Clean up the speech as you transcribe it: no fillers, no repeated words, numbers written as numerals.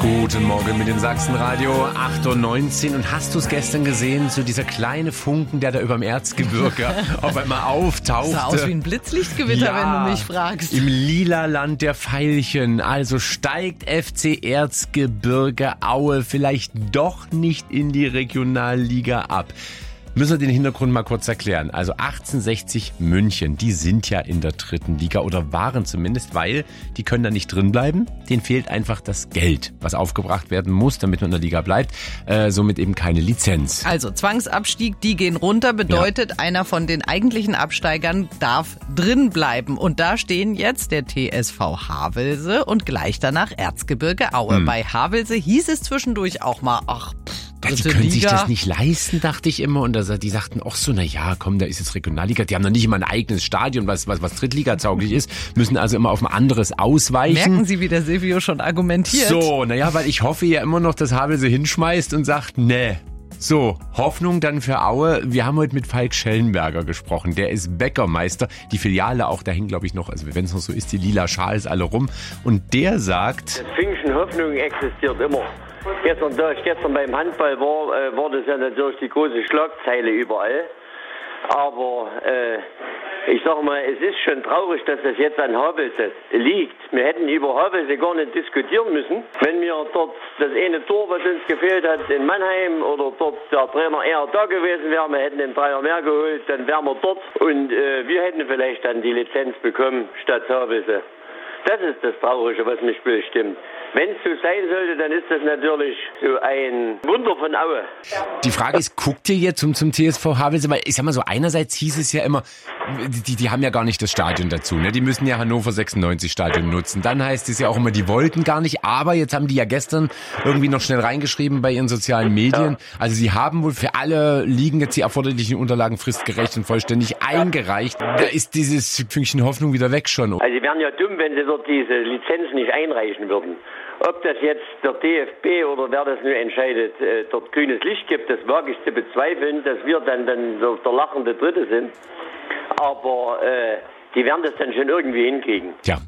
Guten Morgen mit dem Sachsenradio 8:19 und hast du es gestern gesehen, so dieser kleine Funken, der da über dem Erzgebirge auf einmal auftauchte. Sah aus wie ein Blitzlichtgewitter, ja, wenn du mich fragst. Im lila Land der Veilchen, also steigt FC Erzgebirge Aue vielleicht doch nicht in die Regionalliga ab. Müssen wir den Hintergrund mal kurz erklären. Also 1860 München, die sind ja in der dritten Liga oder waren zumindest, weil die können da nicht drin bleiben. Denen fehlt einfach das Geld, was aufgebracht werden muss, damit man in der Liga bleibt. Somit eben keine Lizenz. Also Zwangsabstieg, die gehen runter, bedeutet, einer von den eigentlichen Absteigern darf drin bleiben. Und da stehen jetzt der TSV Havelse und gleich danach Erzgebirge Aue. Bei Havelse hieß es zwischendurch auch mal, die können sich das nicht leisten, dachte ich immer. Und die sagten auch so, na ja, komm, da ist jetzt Regionalliga. Die haben noch nicht immer ein eigenes Stadion, was Drittliga-tauglich ist. Müssen also immer auf ein anderes ausweichen. Merken Sie, wie der Silvio schon argumentiert? So, naja, weil ich hoffe ja immer noch, dass Havelse hinschmeißt und sagt, nee. So, Hoffnung dann für Aue. Wir haben heute mit Falk Schellenberger gesprochen. Der ist Bäckermeister. Die Filiale auch, da hängen, glaube ich, noch, also wenn es noch so ist, die lila Schals alle rum. Und der sagt... Das Fünkchen Hoffnung existiert immer. Gestern beim Handball war das ja natürlich die große Schlagzeile überall. Aber ich sag mal, es ist schon traurig, dass das jetzt an Havelse liegt. Wir hätten über Havelse gar nicht diskutieren müssen. Wenn wir dort das eine Tor, was uns gefehlt hat in Mannheim, oder dort der Trainer eher da gewesen wäre, wir hätten den Dreier mehr geholt, dann wären wir dort. Und wir hätten vielleicht dann die Lizenz bekommen statt Havelse. Das ist das Traurige, was mich bestimmt. Wenn es so sein sollte, dann ist das natürlich so ein Wunder von Aue. Die Frage ist, guckt ihr jetzt zum TSV Havelse? Weil ich sag mal so, einerseits hieß es ja immer, die haben ja gar nicht das Stadion dazu, ne? Die müssen ja Hannover 96 Stadion nutzen. Dann heißt es ja auch immer, die wollten gar nicht, aber jetzt haben die ja gestern irgendwie noch schnell reingeschrieben bei ihren sozialen Medien. Ja. Also sie haben wohl für alle Ligen jetzt die erforderlichen Unterlagen fristgerecht und vollständig eingereicht. Da ist dieses Fünkchen Hoffnung wieder weg schon. Also sie wären ja dumm, wenn sie dort diese Lizenz nicht einreichen würden. Ob das jetzt der DFB oder wer das nur entscheidet, dort grünes Licht gibt, das wage ich zu bezweifeln, dass wir dann der lachende Dritte sind. Aber die werden das dann schon irgendwie hinkriegen. Ja.